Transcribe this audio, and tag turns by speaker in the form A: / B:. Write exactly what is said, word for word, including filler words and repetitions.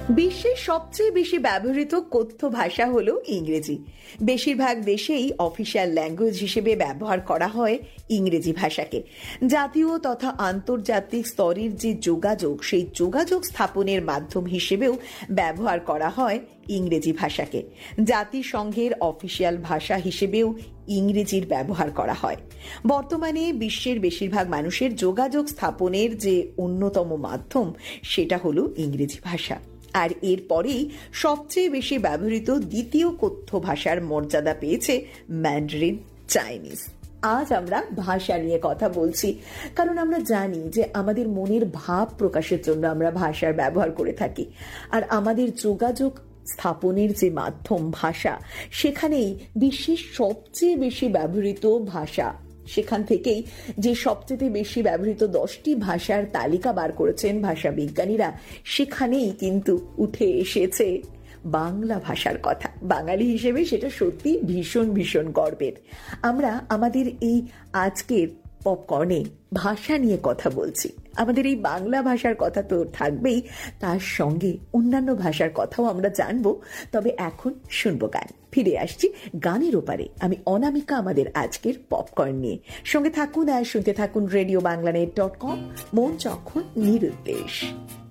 A: বিশ্বের সবচেয়ে বেশি ব্যবহৃত কথ্য ভাষা হলো ইংরেজি। বেশিরভাগ দেশেই অফিসিয়াল ল্যাঙ্গুয়েজ হিসেবে ব্যবহার করা হয় ইংরেজি ভাষাকে। জাতীয় তথা আন্তর্জাতিক স্তরের যে যোগাযোগ, সেই যোগাযোগ স্থাপনের মাধ্যম হিসেবেও ব্যবহার করা হয় ইংরেজি ভাষাকে। জাতিসংঘের অফিসিয়াল ভাষা হিসেবেও ইংরেজির ব্যবহার করা হয়। বর্তমানে বিশ্বের বেশিরভাগ মানুষের যোগাযোগ স্থাপনের যে অন্যতম মাধ্যম, সেটা হলো ইংরেজি ভাষা। আর এরপরেই সবচেয়ে বেশি ব্যবহৃত দ্বিতীয় কথ্য ভাষার মর্যাদা পেয়েছে ম্যান্ডারিন চাইনিজ। আজ আমরা ভাষা নিয়ে কথা বলছি, কারণ আমরা জানি যে আমাদের মনের ভাব প্রকাশের জন্য আমরা ভাষার ব্যবহার করে থাকি। আর আমাদের যোগাযোগ স্থাপনের যে মাধ্যম ভাষা, সেখানেই বিশ্বের সবচেয়ে বেশি ব্যবহৃত ভাষা, সেখান থেকেই যে সবচেয়ে বেশি ব্যবহৃত দশটি ভাষার তালিকা বার করেছেন ভাষা বিজ্ঞানীরা, সেখানেই কিন্তু উঠে এসেছে বাংলা ভাষার কথা। বাঙালি হিসেবে সেটা সত্যি ভীষণ ভীষণ গর্বের। আমরা আমাদের এই আজকের পপকর্নে ভাষা নিয়ে কথা বলছি। আমাদের এই বাংলা ভাষার কথা তো থাকবেই, তার সঙ্গে অন্যান্য ভাষার কথাও আমরা জানবো। তবে এখন শুনবো গান। ফিরে আসছি গানের ওপারে। আমি অনামিকা আমাদের আজকের পপকর্ন নিয়ে। সঙ্গে থাকুন আর শুনতে থাকুন radio Bangla net dot com, মন যখন নিরুদ্দেশ।